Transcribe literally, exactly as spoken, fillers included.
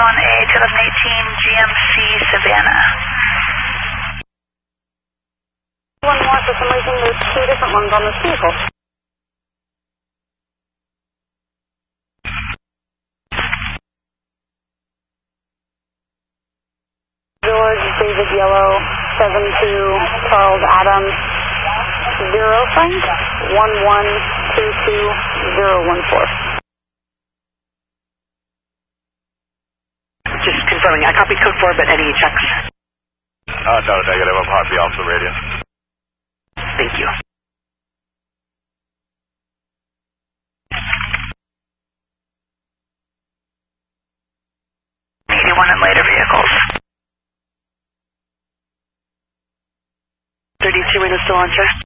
on a twenty eighteen G M C Savannah. One more, for some reason there's two different ones on this vehicle. George David Yellow, seven two Charles Adams, zero Frank, one one two two zero one four. Just confirming, I copied code four, but any checks? Uh, no, negative. I'm hardly off the radio. Thank you. eighty-one and later vehicles. thirty-two Reno still on, sir?